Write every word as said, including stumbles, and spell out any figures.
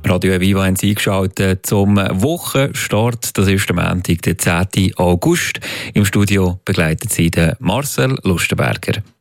Radio Viva haben Sie eingeschaltet zum Wochenstart. Das ist der Montag, der zehnten August. Im Studio begleitet Sie den Marcel Lustenberger.